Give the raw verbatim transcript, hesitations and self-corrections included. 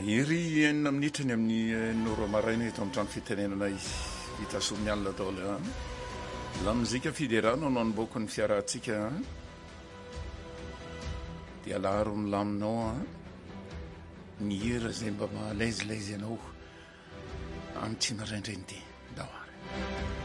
Mahery enina minitra ny amin'ny noro maraina eto amin'ny trano fitenenana vita soa mialina daholo. La muzika federano no anboako ny fiarahantsika dia alaharo milaminao ny hira izay mba mahalaizilazy ianao amin'ny tsy naraindrainy ty dahoara.